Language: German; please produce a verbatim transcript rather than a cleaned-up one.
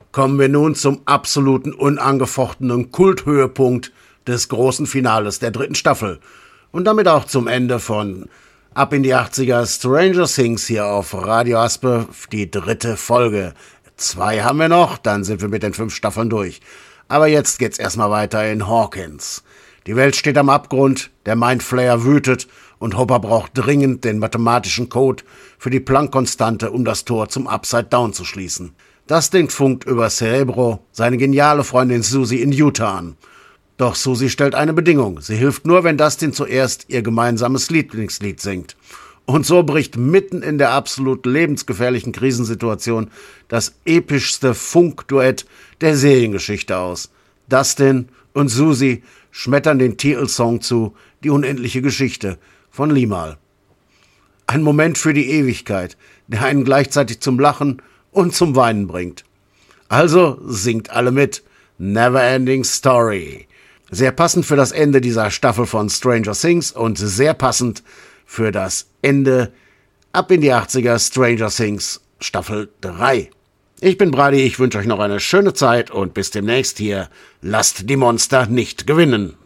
kommen wir nun zum absoluten unangefochtenen Kulthöhepunkt des großen Finales der dritten Staffel und damit auch zum Ende von Ab in die achtziger Stranger Things hier auf Radio Aspe, die dritte Folge. Zwei haben wir noch, dann sind wir mit den fünf Staffeln durch. Aber jetzt geht's erstmal weiter in Hawkins. Die Welt steht am Abgrund, der Mindflayer wütet und Hopper braucht dringend den mathematischen Code für die Planck-Konstante, um das Tor zum Upside Down zu schließen. Dustin funkt über Cerebro seine geniale Freundin Susie in Utah an. Doch Susie stellt eine Bedingung. Sie hilft nur, wenn Dustin zuerst ihr gemeinsames Lieblingslied singt. Und so bricht mitten in der absolut lebensgefährlichen Krisensituation das epischste Funkduett der Seriengeschichte aus. Dustin und Susie schmettern den Titelsong zu Die unendliche Geschichte von Limahl. Ein Moment für die Ewigkeit, der einen gleichzeitig zum Lachen und zum Weinen bringt. Also singt alle mit. Neverending Story. Sehr passend für das Ende dieser Staffel von Stranger Things und sehr passend für das Ende Ab in die achtziger Stranger Things Staffel drei. Ich bin Brady, ich wünsche euch noch eine schöne Zeit und bis demnächst hier. Lasst die Monster nicht gewinnen.